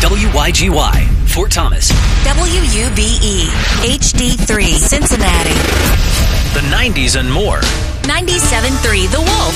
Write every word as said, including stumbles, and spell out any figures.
W Y G Y, Fort Thomas. W U B E, H D three, Cincinnati. The nineties and more. ninety-seven point three The Wolf.